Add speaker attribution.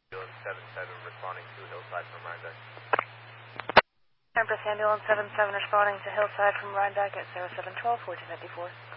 Speaker 1: 77 responding to Hillside from Rhinebeck.
Speaker 2: Empress Ambulance 77 responding to Hillside from Rhinebeck at 0712 1454.